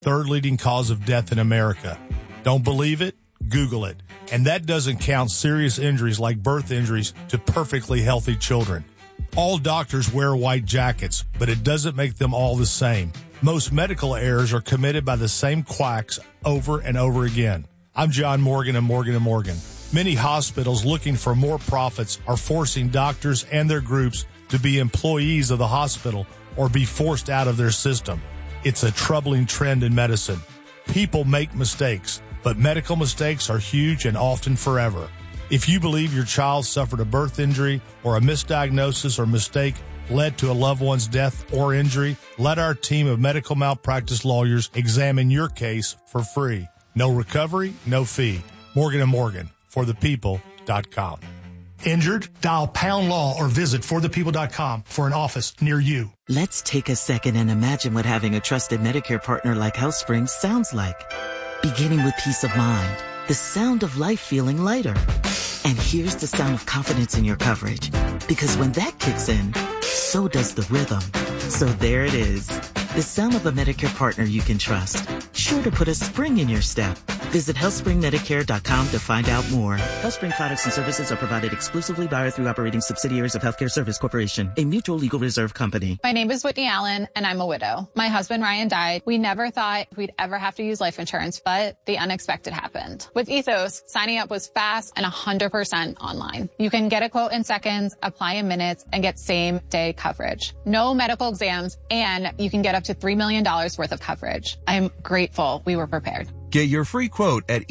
third leading cause of death in America. Don't believe it? Google it. And that doesn't count serious injuries like birth injuries to perfectly healthy children. All doctors wear white jackets, but it doesn't make them all the same. Most medical errors are committed by the same quacks over and over again. I'm John Morgan of Morgan & Morgan. Many hospitals looking for more profits are forcing doctors and their groups to be employees of the hospital or be forced out of their system. It's a troubling trend in medicine. People make mistakes, but medical mistakes are huge and often forever. If you believe your child suffered a birth injury or a misdiagnosis or mistake led to a loved one's death or injury, let our team of medical malpractice lawyers examine your case for free. No recovery, no fee. Morgan & Morgan, forthepeople.com. Injured? Dial pound law or visit forthepeople.com for an office near you. Let's take a second and imagine what having a trusted Medicare partner like HealthSpring sounds like. Beginning with peace of mind, the sound of life feeling lighter. And here's the sound of confidence in your coverage. Because when that kicks in, so does the rhythm. So there it is. The sound of a Medicare partner you can trust. Sure to put a spring in your step. Visit HealthSpringMedicare.com to find out more. HealthSpring products and services are provided exclusively by or through operating subsidiaries of Healthcare Service Corporation, a mutual legal reserve company. My name is Whitney Allen, and I'm a widow. My husband, Ryan, died. We never thought we'd ever have to use life insurance, but the unexpected happened. With Ethos, signing up was fast and 100% online. You can get a quote in seconds, apply in minutes, and get same-day coverage. No medical exams, and you can get up to $3 million worth of coverage. I'm grateful we were prepared. Get your free quote at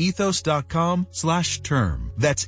ethos.com/term. That's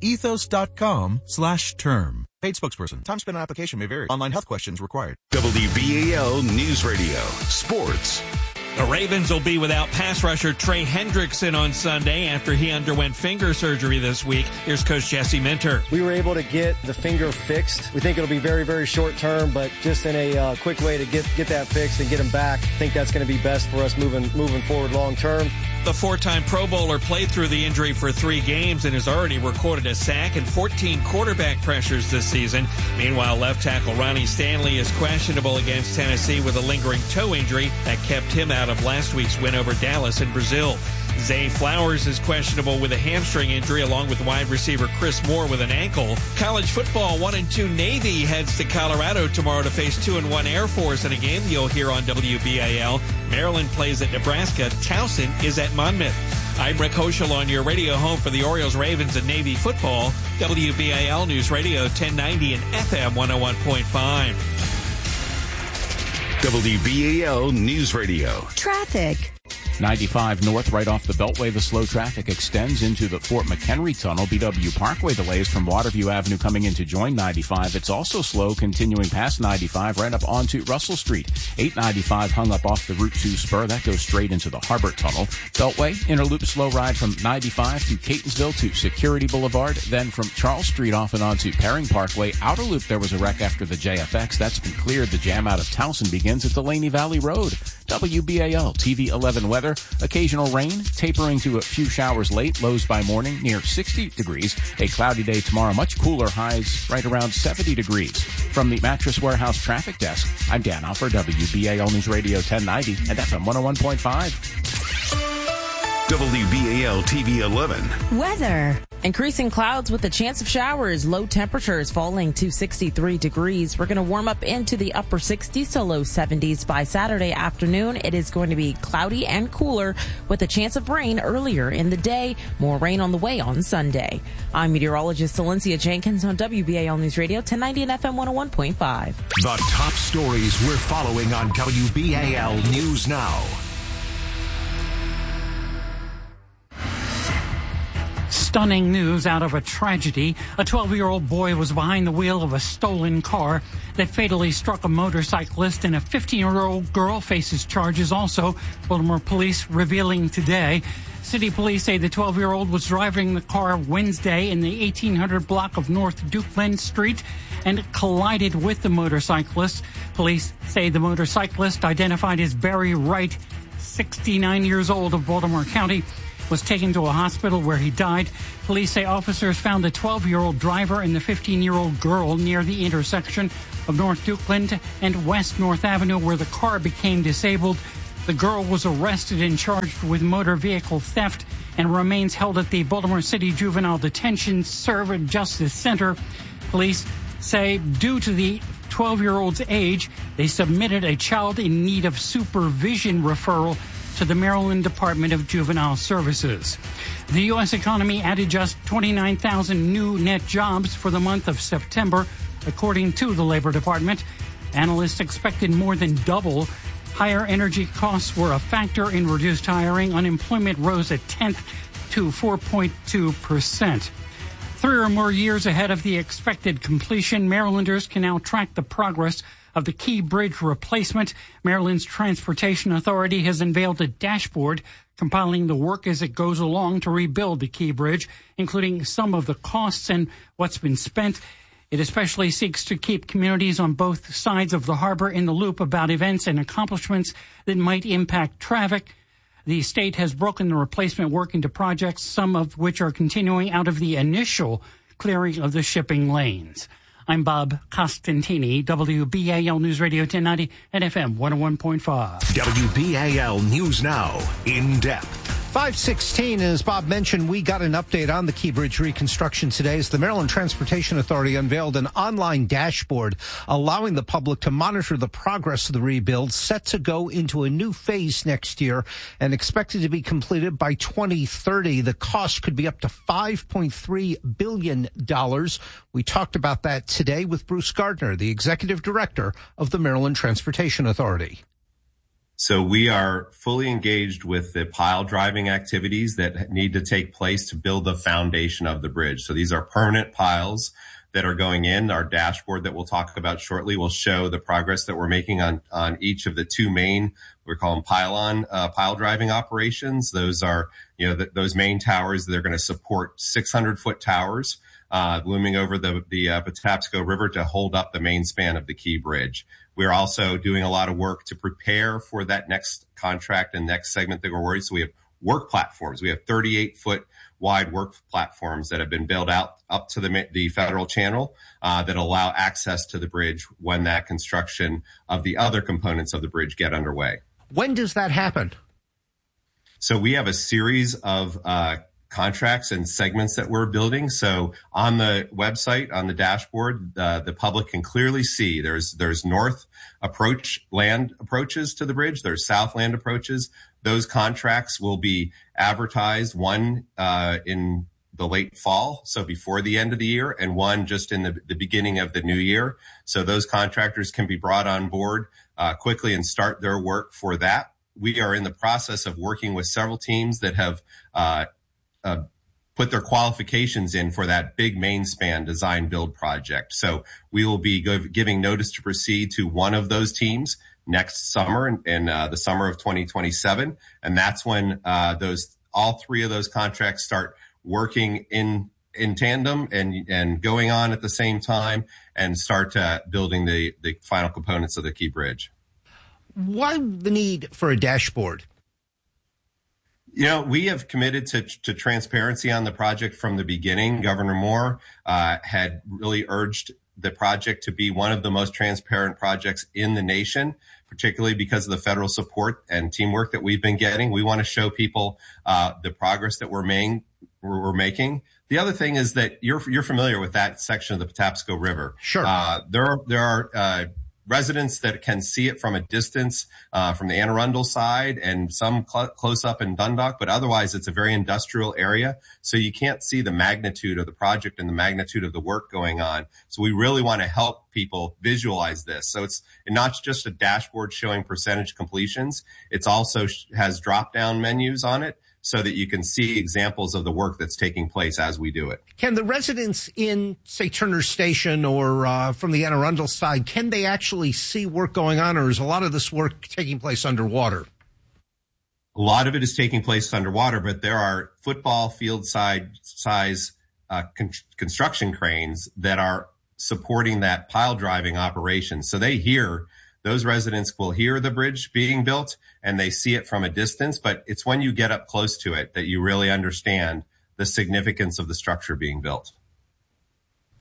ethos.com/term. Paid spokesperson. Time spent on application may vary. Online health questions required. WBAL News Radio. Sports. The Ravens will be without pass rusher Trey Hendrickson on Sunday after he underwent finger surgery this week. Here's Coach Jesse Minter. We were able to get the finger fixed. We think it'll be very, very short term, but just in a quick way to get that fixed and get him back. I think that's going to be best for us moving forward long term. The four-time Pro Bowler played through the injury for 3 games and has already recorded a sack and 14 quarterback pressures this season. Meanwhile, left tackle Ronnie Stanley is questionable against Tennessee with a lingering toe injury that kept him out of last week's win over Dallas in Brazil. Zay Flowers is questionable with a hamstring injury along with wide receiver Chris Moore with an ankle. College football 1-2 Navy heads to Colorado tomorrow to face 2-1 Air Force in a game you'll hear on WBAL. Maryland plays at Nebraska. Towson is at Monmouth. I'm Rick Hoschel on your radio home for the Orioles, Ravens, and Navy football. WBAL News Radio 1090 and FM 101.5. WBAL News Radio. Traffic. 95 north right off the Beltway. The slow traffic extends into the Fort McHenry Tunnel. BW Parkway delays from Waterview Avenue coming in to join 95. It's also slow continuing past 95 right up onto Russell Street. 895 hung up off the Route 2 spur. That goes straight into the Harbor Tunnel. Beltway, inner loop slow ride from 95 to Catonsville to Security Boulevard. Then from Charles Street off and on to Perring Parkway. Outer loop, there was a wreck after the JFX. That's been cleared. The jam out of Towson begins at Delaney Valley Road. WBAL TV 11 weather. Occasional rain, tapering to a few showers late. Lows by morning near 60 degrees. A cloudy day tomorrow. Much cooler, highs right around 70 degrees. From the Mattress Warehouse Traffic Desk, I'm Dan Alfer, WBAL News Radio 1090 and FM 101.5. WBAL TV 11. Weather. Increasing clouds with a chance of showers. Low temperatures falling to 63 degrees. We're going to warm up into the upper 60s to low 70s by Saturday afternoon. It is going to be cloudy and cooler with a chance of rain earlier in the day. More rain on the way on Sunday. I'm meteorologist Celencia Jenkins on WBAL News Radio 1090 and FM 101.5. The top stories we're following on WBAL News Now. Stunning news out of a tragedy. A 12-year-old boy was behind the wheel of a stolen car that fatally struck a motorcyclist, and a 15-year-old girl faces charges also, Baltimore police revealing today. City police say the 12-year-old was driving the car Wednesday in the 1800 block of North Dukeland Street and collided with the motorcyclist. Police say the motorcyclist, identified as Barry Wright, 69 years old, of Baltimore County, was taken to a hospital where he died. Police say officers found the 12-year-old driver and the 15-year-old girl near the intersection of North Dukeland and West North Avenue, where the car became disabled. The girl was arrested and charged with motor vehicle theft and remains held at the Baltimore City Juvenile Detention Justice Center. Police say due to the 12-year-old's age, they submitted a child in need of supervision referral to the Maryland Department of Juvenile Services. The U.S. economy added just 29,000 new net jobs for the month of September, according to the Labor Department. Analysts expected more than double. Higher energy costs were a factor in reduced hiring. Unemployment rose a tenth to 4.2%. 3 or more years ahead of the expected completion, Marylanders can now track the progress of the Key Bridge replacement. Maryland's Transportation Authority has unveiled a dashboard compiling the work as it goes along to rebuild the Key Bridge, including some of the costs and what's been spent. It especially seeks to keep communities on both sides of the harbor in the loop about events and accomplishments that might impact traffic. The state has broken the replacement work into projects, some of which are continuing out of the initial clearing of the shipping lanes. I'm Bob Costantini, WBAL News Radio 1090 and FM 101.5. WBAL News Now, in depth. 5:16, as Bob mentioned, we got an update on the Key Bridge reconstruction today as the Maryland Transportation Authority unveiled an online dashboard allowing the public to monitor the progress of the rebuild, set to go into a new phase next year and expected to be completed by 2030. The cost could be up to $5.3 billion. We talked about that today with Bruce Gardner, the executive director of the Maryland Transportation Authority. So we are fully engaged with the pile driving activities that need to take place to build the foundation of the bridge. So these are permanent piles that are going in. Our dashboard that we'll talk about shortly will show the progress that we're making on each of the two main, we call them pile driving operations. Those are, those main towers. They're going to support 600-foot towers, looming over the Patapsco River to hold up the main span of the Key Bridge. We're also doing a lot of work to prepare for that next contract and next segment that we're worried. So we have work platforms. We have 38-foot wide work platforms that have been built out up to the federal channel that allow access to the bridge when that construction of the other components of the bridge get underway. When does that happen? So we have a series of contracts and segments that we're building. So on the website, on the dashboard, the public can clearly see there's north land approaches to the bridge. There's south land approaches. Those contracts will be advertised, one in the late fall, so before the end of the year, and one just in the beginning of the new year. So those contractors can be brought on board quickly and start their work for that. We are in the process of working with several teams that have put their qualifications in for that big main span design build project. So we will be giving notice to proceed to one of those teams next summer in the summer of 2027. And that's when all three of those contracts start working in tandem and going on at the same time and start building the final components of the Key Bridge. Why the need for a dashboard? We have committed to transparency on the project from the beginning. Governor Moore had really urged the project to be one of the most transparent projects in the nation, particularly because of the federal support and teamwork that we've been getting. We want to show people the progress that we're making. The other thing is that you're familiar with that section of the Patapsco River. Sure. There are residents that can see it from a distance from the Anne Arundel side and some close up in Dundalk, but otherwise it's a very industrial area. So you can't see the magnitude of the project and the magnitude of the work going on. So we really want to help people visualize this. So it's not just a dashboard showing percentage completions. It's also has drop down menus on it, so that you can see examples of the work that's taking place as we do it. Can the residents in, say, Turner Station or from the Anne Arundel side, can they actually see work going on, or is a lot of this work taking place underwater? A lot of it is taking place underwater, but there are football field size construction cranes that are supporting that pile driving operation. So those residents will hear the bridge being built and they see it from a distance, but it's when you get up close to it that you really understand the significance of the structure being built.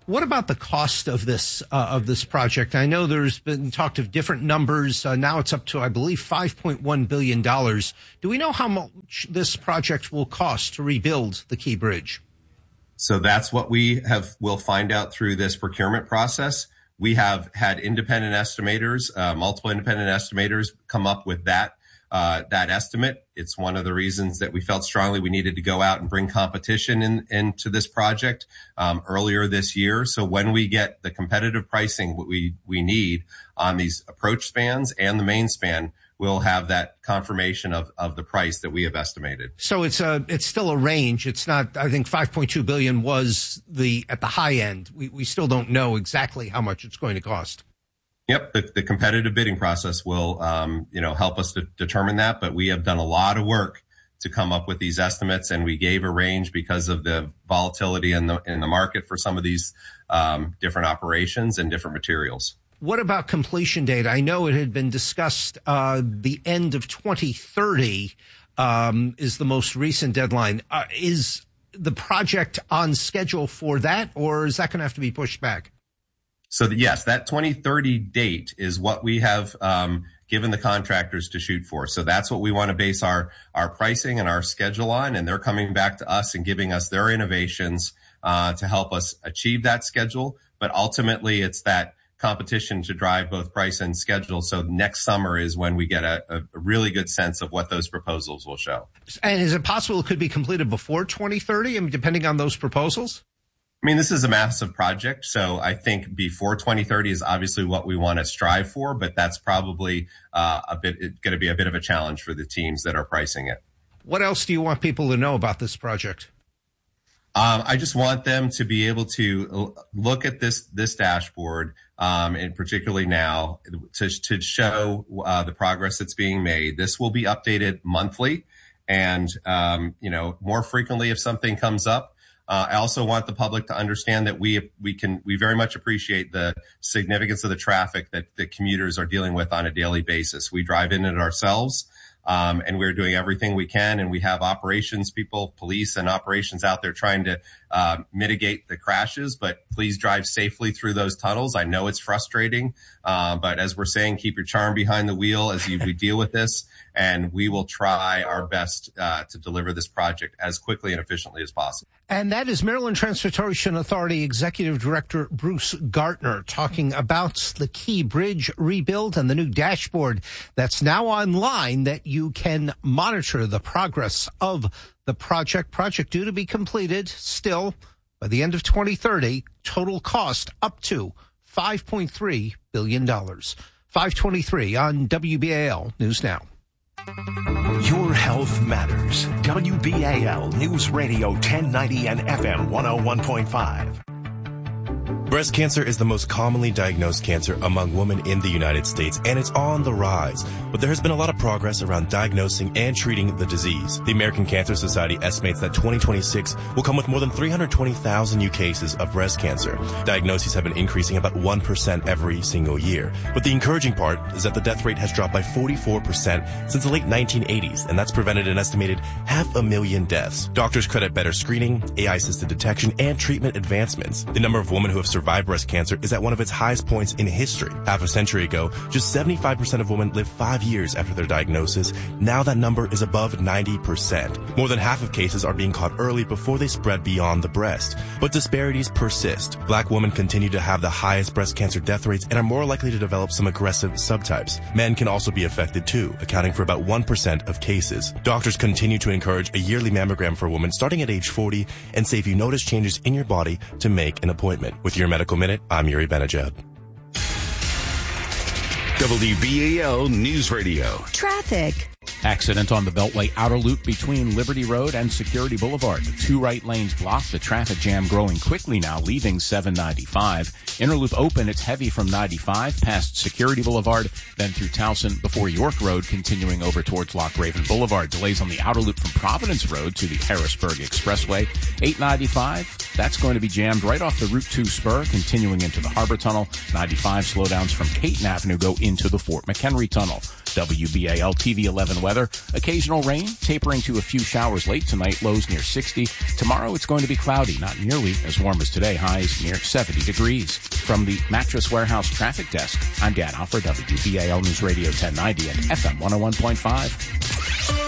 What about the cost of this project? I know there's been talked of different numbers. Now it's up to, I believe, $5.1 billion. Do we know how much this project will cost to rebuild the Key Bridge? So that's what we'll find out through this procurement process. We have had independent estimators, multiple independent estimators come up with that estimate. It's one of the reasons that we felt strongly we needed to go out and bring competition into this project earlier this year. So when we get the competitive pricing what we need on these approach spans and the main span, we'll have that confirmation of the price that we have estimated. So it's still a range. It's not, I think 5.2 billion was at the high end. We still don't know exactly how much it's going to cost. Yep. The competitive bidding process will, help us to determine that, but we have done a lot of work to come up with these estimates, and we gave a range because of the volatility in the market for some of these, different operations and different materials. What about completion date? I know it had been discussed, the end of 2030, is the most recent deadline. Is the project on schedule for that, or is that going to have to be pushed back? So yes, that 2030 date is what we have, given the contractors to shoot for. So that's what we want to base our pricing and our schedule on. And they're coming back to us and giving us their innovations, to help us achieve that schedule. But ultimately it's that competition to drive both price and schedule. So next summer is when we get a really good sense of what those proposals will show. And is it possible it could be completed before 2030? I mean, depending on those proposals? I mean, this is a massive project. So I think before 2030 is obviously what we want to strive for, but that's probably going to be a bit of a challenge for the teams that are pricing it. What else do you want people to know about this project? I just want them to be able to look at this dashboard, and particularly now to show the progress that's being made. This will be updated monthly and, more frequently if something comes up. I also want the public to understand that we very much appreciate the significance of the traffic that the commuters are dealing with on a daily basis. We drive in it ourselves. And we're doing everything we can, and we have operations people, police and operations out there trying to mitigate the crashes, but please drive safely through those tunnels. I know it's frustrating, but as we're saying, keep your charm behind the wheel as we deal with this, and we will try our best to deliver this project as quickly and efficiently as possible. And that is Maryland Transportation Authority Executive Director Bruce Gartner talking about the Key Bridge rebuild and the new dashboard that's now online that you can monitor the progress of the project. Project due to be completed still by the end of 2030. Total cost up to $5.3 billion. 523 on WBAL News Now. Your health matters. WBAL News Radio 1090 and FM 101.5. Breast cancer is the most commonly diagnosed cancer among women in the United States, and it's on the rise. But there has been a lot of progress around diagnosing and treating the disease. The American Cancer Society estimates that 2026 will come with more than 320,000 new cases of breast cancer. Diagnoses have been increasing about 1% every single year. But the encouraging part is that the death rate has dropped by 44% since the late 1980s, and that's prevented an estimated 500,000 deaths. Doctors credit better screening, AI-assisted detection, and treatment advancements. The number of women who have survived breast cancer is at one of its highest points in history. Half a century ago, just 75% of women lived 5 years after their diagnosis. Now that number is above 90%. More than half of cases are being caught early before they spread beyond the breast. But disparities persist. Black women continue to have the highest breast cancer death rates and are more likely to develop some aggressive subtypes. Men can also be affected too, accounting for about 1% of cases. Doctors continue to encourage a yearly mammogram for women starting at age 40 and say if you notice changes in your body, to make an appointment. With your Medical Minute, I'm Yuri Benajad. WBAL News Radio. Traffic. Accident on the Beltway outer loop between Liberty Road and Security Boulevard. The two right lanes blocked. The traffic jam growing quickly now, leaving 795. Inner loop open. It's heavy from 95 past Security Boulevard, then through Towson before York Road, continuing over towards Loch Raven Boulevard. Delays on the outer loop from Providence Road to the Harrisburg Expressway. 895. That's going to be jammed right off the Route 2 spur, continuing into the Harbor Tunnel. 95 slowdowns from Caton Avenue go into the Fort McHenry Tunnel. WBAL TV 11 weather. Occasional rain, tapering to a few showers late tonight, lows near 60. Tomorrow it's going to be cloudy, not nearly as warm as today, highs near 70 degrees. From the Mattress Warehouse Traffic Desk, I'm Dan Hoffer, WBAL News Radio 1090 and FM 101.5.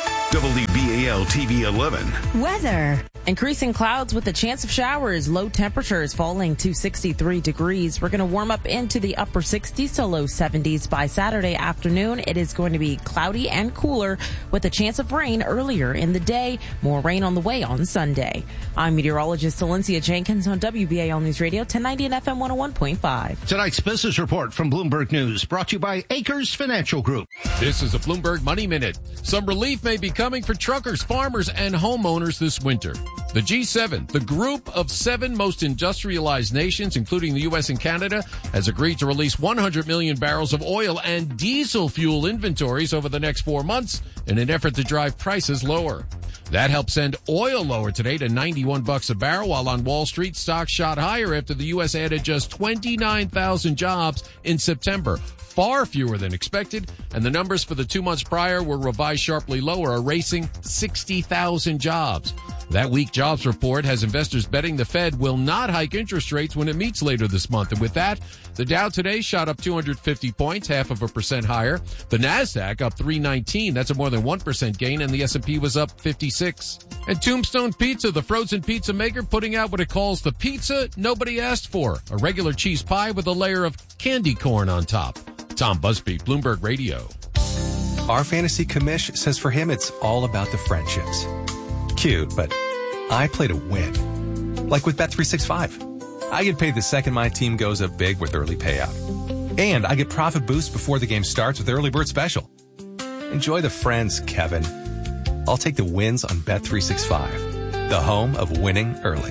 WBAL TV 11. Weather. Increasing clouds with a chance of showers. Low temperatures falling to 63 degrees. We're going to warm up into the upper 60s to low 70s by Saturday afternoon. It is going to be cloudy and cooler with a chance of rain earlier in the day. More rain on the way on Sunday. I'm meteorologist Valencia Jenkins on WBAL News Radio 1090 and FM 101.5. Tonight's business report from Bloomberg News brought to you by Acres Financial Group. This is a Bloomberg Money Minute. Some relief may be coming for truckers, farmers, and homeowners this winter. The G7, the group of 7 most industrialized nations, including the U.S. and Canada, has agreed to release 100 million barrels of oil and diesel fuel inventories over the next 4 months in an effort to drive prices lower. That helped send oil lower today to $91 a barrel, while on Wall Street, stocks shot higher after the U.S. added just 29,000 jobs in September. Far fewer than expected, and the numbers for the 2 months prior were revised sharply lower, erasing 60,000 jobs. That weak jobs report has investors betting the Fed will not hike interest rates when it meets later this month. And with that, the Dow today shot up 250 points, 0.5% higher. The NASDAQ up 319. That's a more than 1% gain, and the S&P was up 56. And Tombstone Pizza, the frozen pizza maker, putting out what it calls the pizza nobody asked for, a regular cheese pie with a layer of candy corn on top. Tom Busby, Bloomberg Radio. Our fantasy commish says for him it's all about the friendships. Cute, but I play to win. Like with Bet365. I get paid the second my team goes up big with early payout. And I get profit boost before the game starts with Early Bird Special. Enjoy the friends, Kevin. I'll take the wins on Bet365, the home of winning early.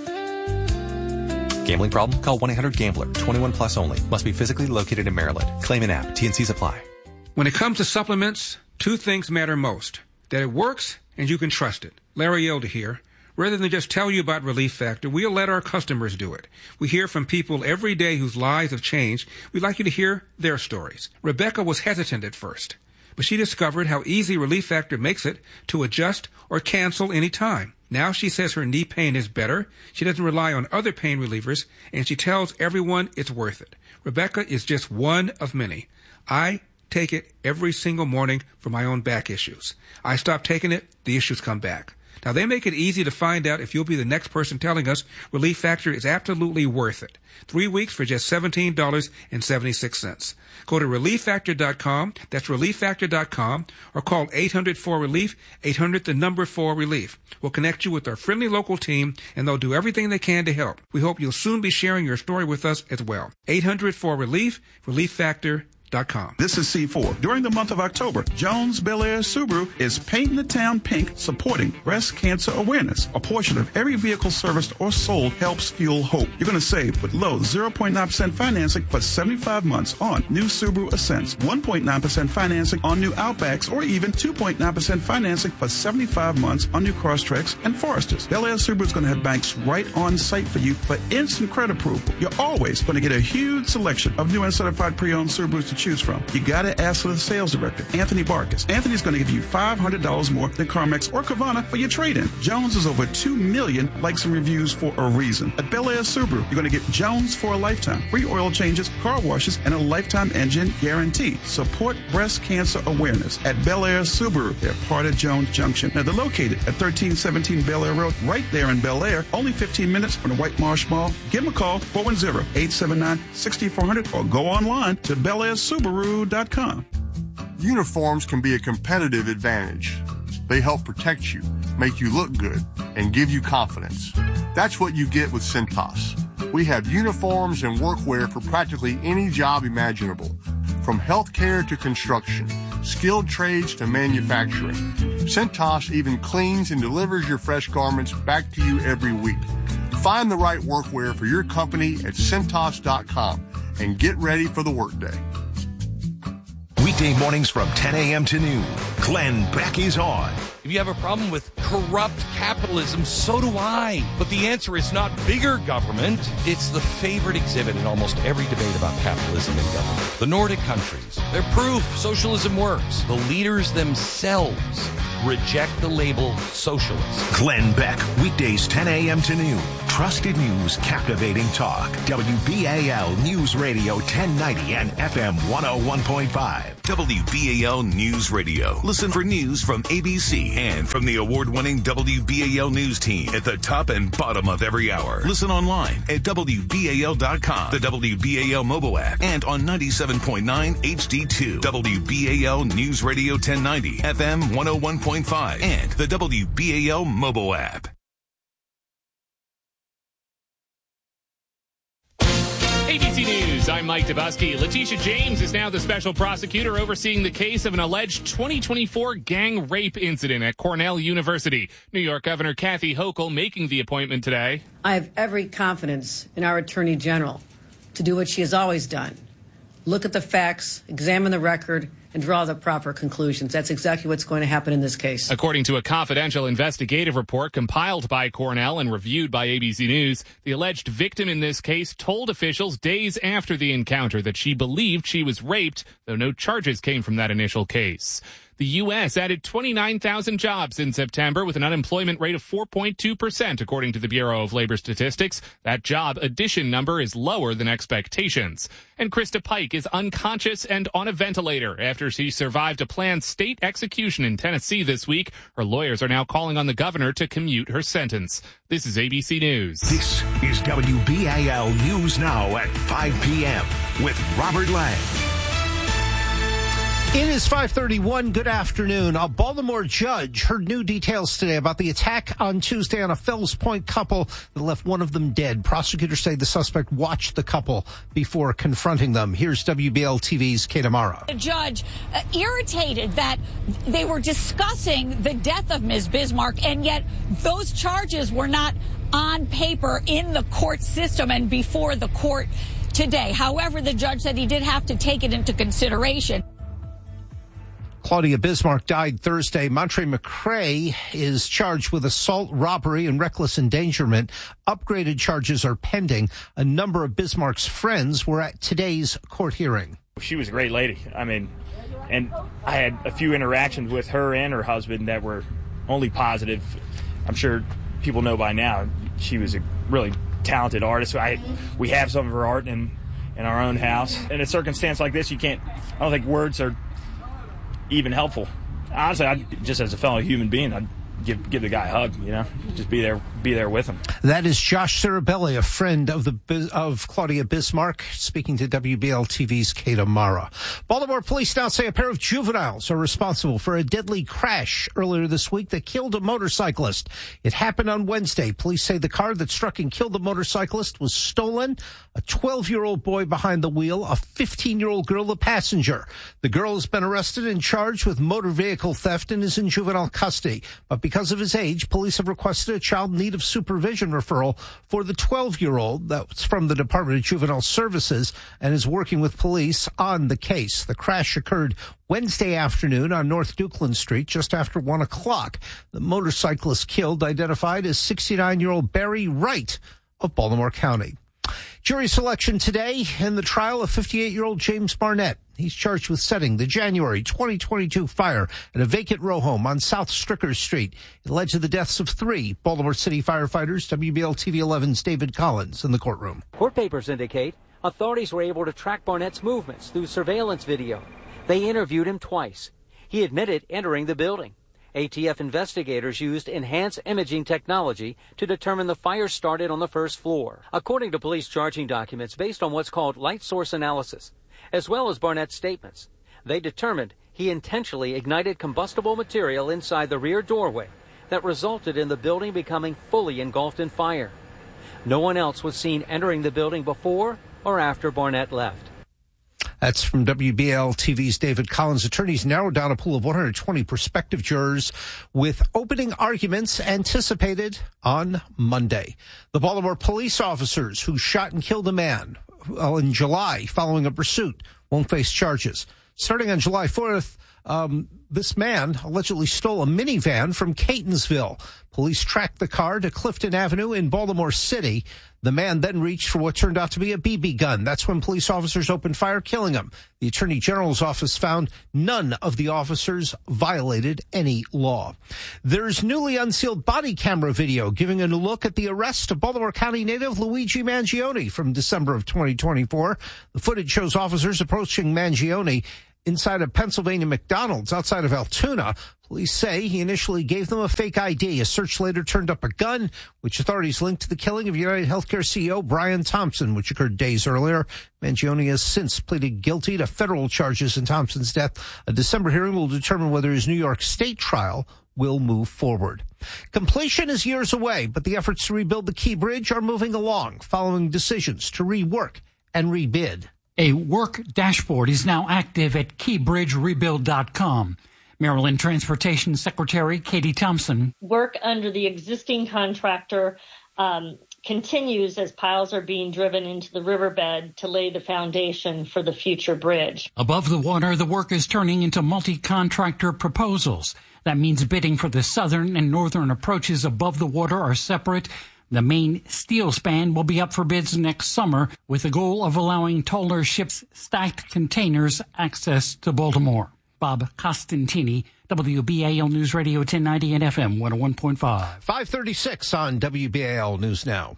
Gambling problem? Call 1-800-GAMBLER. 21 plus only. Must be physically located in Maryland. Claim an app. T&Cs apply. When it comes to supplements, 2 things matter most. That it works and you can trust it. Larry Elder here. Rather than just tell you about Relief Factor, we'll let our customers do it. We hear from people every day whose lives have changed. We'd like you to hear their stories. Rebecca was hesitant at first, but she discovered how easy Relief Factor makes it to adjust or cancel any time. Now she says her knee pain is better, she doesn't rely on other pain relievers, and she tells everyone it's worth it. Rebecca is just one of many. I take it every single morning for my own back issues. I stop taking it, the issues come back. Now, they make it easy to find out if you'll be the next person telling us Relief Factor is absolutely worth it. 3 weeks for just $17.76. Go to ReliefFactor.com, that's ReliefFactor.com, or call 800-4RELIEF, 800-4RELIEF. We'll connect you with our friendly local team, and they'll do everything they can to help. We hope you'll soon be sharing your story with us as well. 800-4RELIEF, ReliefFactor.com. This is C4. During the month of October, Jones Bel-Air Subaru is painting the town pink, supporting breast cancer awareness. A portion of every vehicle serviced or sold helps fuel hope. You're going to save with low 0.9% financing for 75 months on new Subaru Ascents, 1.9% financing on new Outbacks, or even 2.9% financing for 75 months on new Crosstreks and Foresters. Bel-Air Subaru is going to have banks right on site for you for instant credit approval. You're always going to get a huge selection of new and certified pre-owned Subarus to choose from. You got to ask for the sales director, Anthony Barkas. Anthony's going to give you $500 more than CarMax or Carvana for your trade-in. Jones has over 2 million likes and reviews for a reason. At Bel-Air Subaru, you're going to get Jones for a lifetime. Free oil changes, car washes, and a lifetime engine guarantee. Support breast cancer awareness. At Bel-Air Subaru, they're part of Jones Junction. Now, they're located at 1317 Bel-Air Road, right there in Bel-Air. Only 15 minutes from the White Marsh Mall. Give them a call, 410-879-6400, or go online to BelAirSubaru.com. Uniforms can be a competitive advantage. They help protect you, make you look good, and give you confidence. That's what you get with Cintas. We have uniforms and workwear for practically any job imaginable, from healthcare to construction, skilled trades to manufacturing. Cintas even cleans and delivers your fresh garments back to you every week. Find the right workwear for your company at Cintas.com and get ready for the workday. Weekday mornings from 10 a.m. to noon. Glenn Beck is on. If you have a problem with corrupt capitalism, so do I. But the answer is not bigger government. It's the favorite exhibit in almost every debate about capitalism and government. The Nordic countries. They're proof socialism works. The leaders themselves reject the label socialist. Glenn Beck, weekdays 10 a.m. to noon. Trusted news, captivating talk. WBAL News Radio 1090 and FM 101.5. WBAL News Radio. Listen for news from ABC and from the award-winning WBAL News team at the top and bottom of every hour. Listen online at WBAL.com, the WBAL mobile app, and on 97.9 HD2. WBAL News Radio 1090, FM 101.5, and the WBAL mobile app. ABC News, I'm Mike Dubusky. Letitia James is now the special prosecutor overseeing the case of an alleged 2024 gang rape incident at Cornell University. New York Governor Kathy Hochul making the appointment today. I have every confidence in our Attorney General to do what she has always done. Look at the facts, examine the record, and draw the proper conclusions. That's exactly what's going to happen in this case. According to a confidential investigative report compiled by Cornell and reviewed by ABC News, the alleged victim in this case told officials days after the encounter that she believed she was raped, though no charges came from that initial case. The U.S. added 29,000 jobs in September with an unemployment rate of 4.2%, according to the Bureau of Labor Statistics. That job addition number is lower than expectations. And Krista Pike is unconscious and on a ventilator after she survived a planned state execution in Tennessee this week. Her lawyers are now calling on the governor to commute her sentence. This is ABC News. This is WBAL News Now at 5 p.m. with Robert Lang. It is 5:31. Good afternoon. A Baltimore judge heard new details today about the attack on Tuesday on a Fells Point couple that left one of them dead. Prosecutors say the suspect watched the couple before confronting them. Here's WBL TV's Kate Amara. The judge irritated that they were discussing the death of Ms. Bismarck, and yet those charges were not on paper in the court system and before the court today. However, the judge said he did have to take it into consideration. Claudia Bismarck died Thursday. Montre McCray is charged with assault, robbery, and reckless endangerment. Upgraded charges are pending. A number of Bismarck's friends were at today's court hearing. She was a great lady. And I had a few interactions with her and her husband that were only positive. I'm sure people know by now she was a really talented artist. We have some of her art in our own house. In a circumstance like this, I don't think words are even helpful. Honestly, just as a fellow human being, I'd give the guy a hug, just be there with him. That is Josh Cirabelli, a friend of Claudia Bismarck, speaking to WBL TV's Kate Amara. Baltimore police now say a pair of juveniles are responsible for a deadly crash earlier this week that killed a motorcyclist. It happened on Wednesday. Police say the car that struck and killed the motorcyclist was stolen. A 12-year-old boy behind the wheel, a 15-year-old girl the passenger. The girl has been arrested and charged with motor vehicle theft and is in juvenile custody. But because of his age, police have requested a child in need of supervision referral for the 12-year-old. That's from the Department of Juvenile Services and is working with police on the case. The crash occurred Wednesday afternoon on North Dukeland Street just after 1 o'clock. The motorcyclist killed, identified as 69-year-old Barry Wright of Baltimore County. Jury selection today in the trial of 58-year-old James Barnett. He's charged with setting the January 2022 fire at a vacant row home on South Stricker Street. It led to the deaths of 3 Baltimore City firefighters. WBL TV 11's David Collins in the courtroom. Court papers indicate authorities were able to track Barnett's movements through surveillance video. They interviewed him twice. He admitted entering the building. ATF investigators used enhanced imaging technology to determine the fire started on the first floor. According to police charging documents based on what's called light source analysis, as well as Barnett's statements, they determined he intentionally ignited combustible material inside the rear doorway that resulted in the building becoming fully engulfed in fire. No one else was seen entering the building before or after Barnett left. That's from WBL TV's David Collins. Attorneys narrowed down a pool of 120 prospective jurors with opening arguments anticipated on Monday. The Baltimore police officers who shot and killed a man in July following a pursuit won't face charges. Starting on July 4th, this man allegedly stole a minivan from Catonsville. Police tracked the car to Clifton Avenue in Baltimore City. The man then reached for what turned out to be a BB gun. That's when police officers opened fire, killing him. The Attorney General's office found none of the officers violated any law. There's newly unsealed body camera video giving a look at the arrest of Baltimore County native Luigi Mangione from December of 2024. The footage shows officers approaching Mangione inside a Pennsylvania McDonald's outside of Altoona. Police say he initially gave them a fake ID. A search later turned up a gun, which authorities linked to the killing of United Healthcare CEO Brian Thompson, which occurred days earlier. Mangione has since pleaded guilty to federal charges in Thompson's death. A December hearing will determine whether his New York State trial will move forward. Completion is years away, but the efforts to rebuild the Key Bridge are moving along, following decisions to rework and rebid. A work dashboard is now active at keybridgerebuild.com. Maryland Transportation Secretary Katie Thompson. Work under the existing contractor continues as piles are being driven into the riverbed to lay the foundation for the future bridge. Above the water, the work is turning into multi-contractor proposals. That means bidding for the southern and northern approaches above the water are separate. The main steel span will be up for bids next summer with the goal of allowing taller ships' stacked containers access to Baltimore. Bob Costantini, WBAL News Radio 1090 and FM 101.5. 536 on WBAL News Now.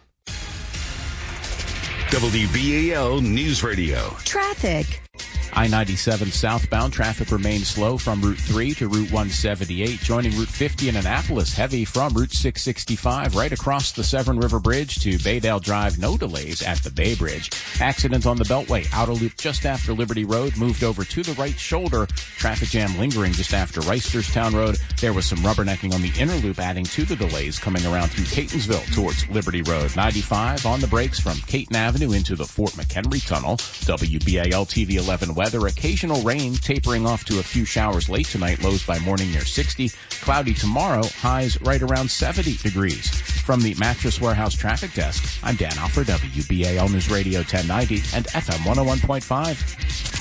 WBAL News Radio. Traffic. I-97 southbound traffic remains slow from Route 3 to Route 178, joining Route 50 in Annapolis, heavy from Route 665 right across the Severn River Bridge to Baydale Drive. No delays at the Bay Bridge. Accident on the Beltway, outer loop just after Liberty Road, moved over to the right shoulder. Traffic jam lingering just after Reisterstown Road. There was some rubbernecking on the inner loop, adding to the delays coming around through Catonsville towards Liberty Road. 95 on the brakes from Caton Avenue into the Fort McHenry Tunnel. WBAL TV 11 weather. Occasional rain tapering off to a few showers late tonight. Lows by morning near 60. Cloudy tomorrow. Highs right around 70 degrees. From the Mattress Warehouse Traffic Desk, I'm Dan Alford, WBAL News Radio 1090 and FM 101.5.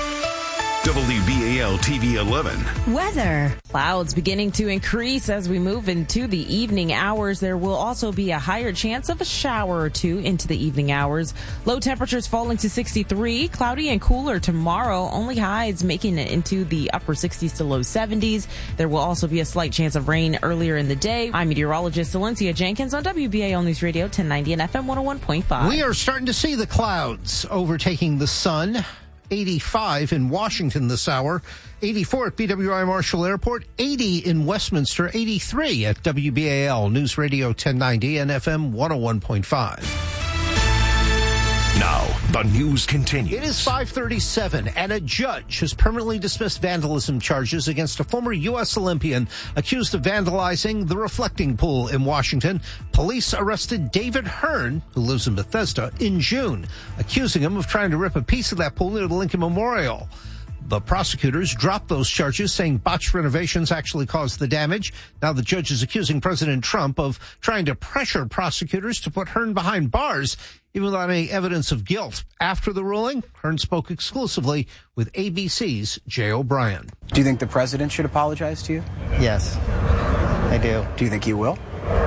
WBAL TV 11. Weather. Clouds beginning to increase as we move into the evening hours. There will also be a higher chance of a shower or two into the evening hours. Low temperatures falling to 63. Cloudy and cooler tomorrow. Only highs making it into the upper 60s to low 70s. There will also be a slight chance of rain earlier in the day. I'm meteorologist Valencia Jenkins on WBAL News Radio 1090 and FM 101.5. We are starting to see the clouds overtaking the sun. 85 in Washington this hour, 84 at BWI Marshall Airport, 80 in Westminster, 83 at WBAL News Radio 1090 and FM 101.5. Now, the news continues. It is 5:37, and a judge has permanently dismissed vandalism charges against a former U.S. Olympian accused of vandalizing the reflecting pool in Washington. Police arrested David Hearn, who lives in Bethesda, in June, accusing him of trying to rip a piece of that pool near the Lincoln Memorial. The prosecutors dropped those charges, saying botched renovations actually caused the damage. Now the judge is accusing President Trump of trying to pressure prosecutors to put Hearn behind bars, even without any evidence of guilt. After the ruling, Hearn spoke exclusively with ABC's Jay O'Brien. Do you think the president should apologize to you? Yes, I do. Do you think he will?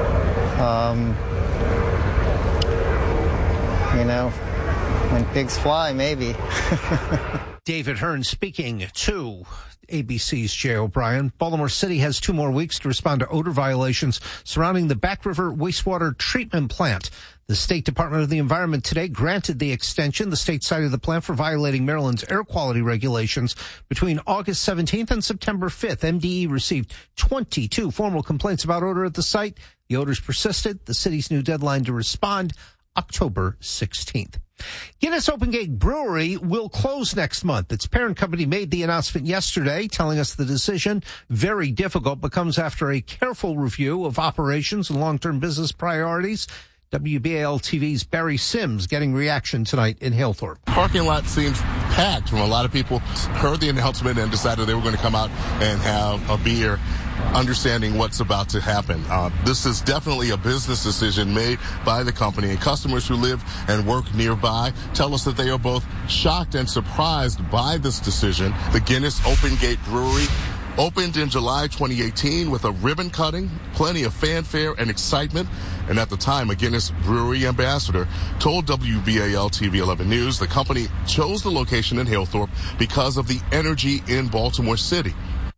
When pigs fly, maybe. David Hearn speaking to ABC's Jay O'Brien. Baltimore City has 2 more weeks to respond to odor violations surrounding the Back River wastewater treatment plant. The State Department of the Environment today granted the extension. The state cited the plant for violating Maryland's air quality regulations between August 17th and September 5th. MDE received 22 formal complaints about odor at the site. The odors persisted. The city's new deadline to respond, October 16th. Guinness Open Gate Brewery will close next month. Its parent company made the announcement yesterday, telling us the decision, very difficult, but comes after a careful review of operations and long-term business priorities. WBAL TV's Barry Sims getting reaction tonight in Halethorpe. Parking lot seems packed from a lot of people. Heard the announcement and decided they were going to come out and have a beer, understanding what's about to happen. This is definitely a business decision made by the company, and customers who live and work nearby tell us that they are both shocked and surprised by this decision. The Guinness Open Gate Brewery opened in July 2018 with a ribbon cutting, plenty of fanfare and excitement. And at the time, a Guinness Brewery ambassador told WBAL TV 11 News the company chose the location in Halethorpe because of the energy in Baltimore City.